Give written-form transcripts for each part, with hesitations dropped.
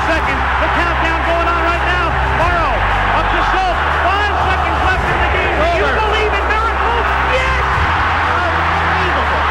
seconds. The countdown going on right now. Morrow up to Schultz. 5 seconds left in the game. Do you believe in miracles? Yes! Unbelievable.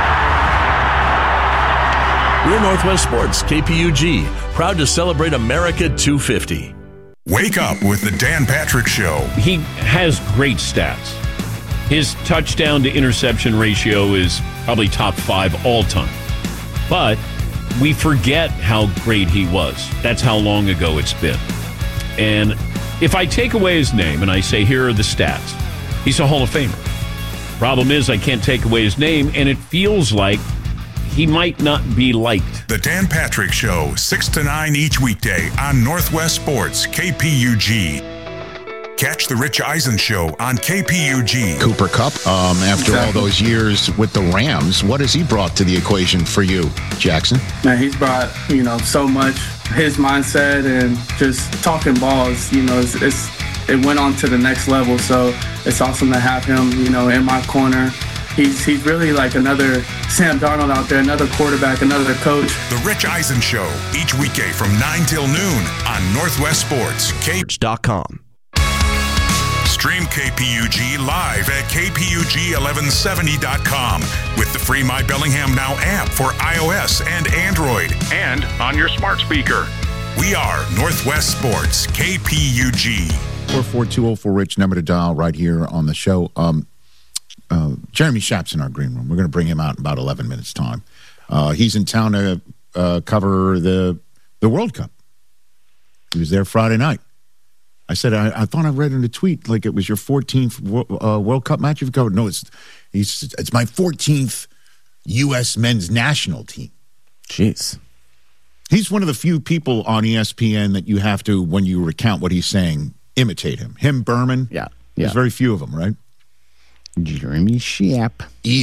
We're Northwest Sports, KPUG, proud to celebrate America 250. Wake up with the Dan Patrick Show. He has great stats. His touchdown to interception ratio is probably top 5 all time. But we forget how great he was. That's how long ago it's been. And if I take away his name and I say, here are the stats, he's a Hall of Famer. Problem is, I can't take away his name, and it feels like he might not be liked. The Dan Patrick Show, 6 to 9 each weekday on Northwest Sports, KPUG. Catch the Rich Eisen Show on KPUG. Cooper Kupp, after all those years with the Rams, what has he brought to the equation for you, Jackson? Man, he's brought, so much. His mindset and just talking balls, it went on to the next level. So it's awesome to have him, in my corner. He's really like another Sam Darnold out there, another quarterback, another coach. The Rich Eisen Show, each weekday from 9 till noon on Northwest Sports. Rich.com. Stream KPUG live at KPUG1170.com with the free My Bellingham Now app for iOS and Android and on your smart speaker. We are Northwest Sports, KPUG. 44204-RICH, number to dial right here on the show. Jeremy Schaap's in our green room. We're going to bring him out in about 11 minutes' time. He's in town to cover the World Cup. He was there Friday night. I said, I thought I read in a tweet like it was your 14th World Cup match you've covered. No, it's my 14th U.S. men's national team. Jeez. He's one of the few people on ESPN that you have to, when you recount what he's saying, imitate him. Him, Berman. Yeah. There's very few of them, right? Jeremy Schaap.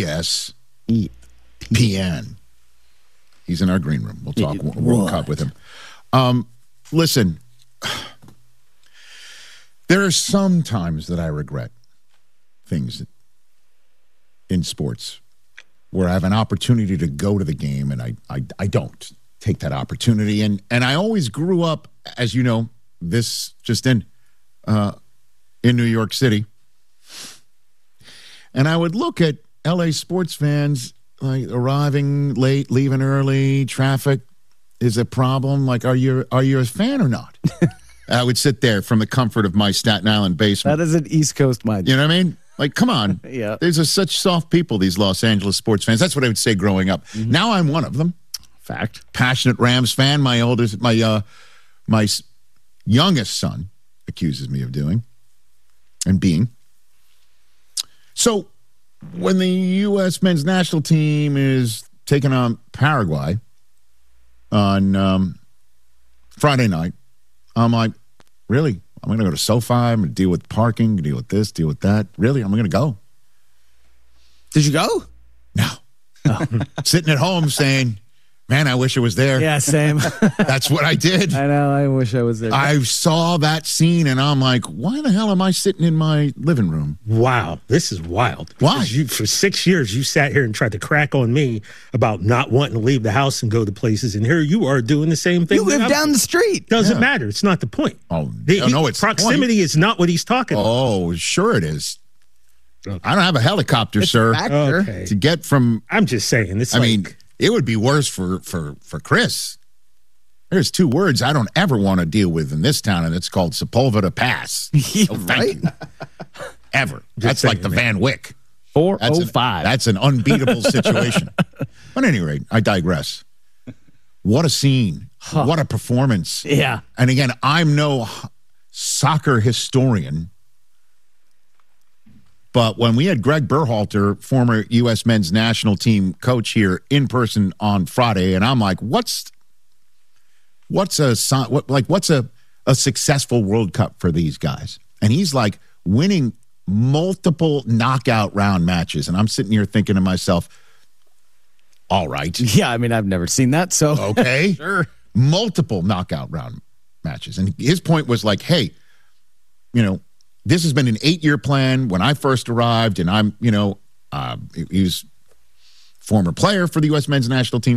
ESPN. He's in our green room. We'll talk World Cup with him. Listen, there are some times that I regret things in sports where I have an opportunity to go to the game and I don't take that opportunity. And I always grew up, as you know, this just in New York City. And I would look at LA sports fans like arriving late, leaving early, traffic is a problem. Like, are you a fan or not? I would sit there from the comfort of my Staten Island basement. That is an East Coast mindset. You know what I mean? Like, come on. Yeah. There's such soft people, these Los Angeles sports fans. That's what I would say growing up. Mm-hmm. Now I'm one of them. Fact. Passionate Rams fan. My youngest son accuses me of doing and being. So when the U.S. men's national team is taking on Paraguay on Friday night, I'm like, really? I'm going to go to SoFi. I'm going to deal with parking, deal with this, deal with that. Really? I'm going to go. Did you go? No. Oh. Sitting at home saying, man, I wish I was there. Yeah, same. That's what I did. I know. I wish I was there. I saw that scene, and I'm like, why the hell am I sitting in my living room? Wow, this is wild. Why? For 6 years, you sat here and tried to crack on me about not wanting to leave the house and go to places, and here you are doing the same thing. You live down the street. Doesn't matter. It's not the point. Oh, it's proximity is not what he's talking about. Oh, sure it is. Okay. I don't have a helicopter, sir, okay. to get from. I'm just saying. I mean, it would be worse for Chris. There's 2 words I don't ever want to deal with in this town, and it's called Sepulveda Pass. Right? Ever. That's like the Van Wyck. 405. That's an unbeatable situation. But at any rate, I digress. What a scene. Huh. What a performance. Yeah. And again, I'm no soccer historian, but when we had Greg Berhalter, former U.S. men's national team coach, here in person on Friday, and I'm like, what's a successful World Cup for these guys? And he's like winning multiple knockout round matches, and I'm sitting here thinking to myself, all right. Yeah, I mean, I've never seen that, so. Okay. Sure. Multiple knockout round matches. And his point was like, hey, this has been an 8-year plan. When I first arrived, and I'm, he was former player for the U.S. men's national team.